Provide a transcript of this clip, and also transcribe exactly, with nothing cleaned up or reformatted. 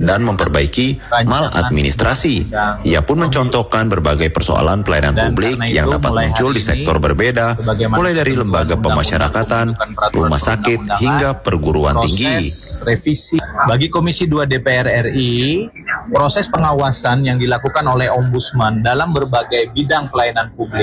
dan memperbaiki maladministrasi. Ia pun mencontohkan berbagai persoalan pelayanan publik yang dapat muncul di sektor berbeda, mulai dari lembaga pemasyarakatan, rumah sakit, hingga perguruan tinggi. Revisi bagi Komisi dua D P R R I, proses pengawasan yang dilakukan oleh Ombudsman dalam berbagai bidang pelayanan publik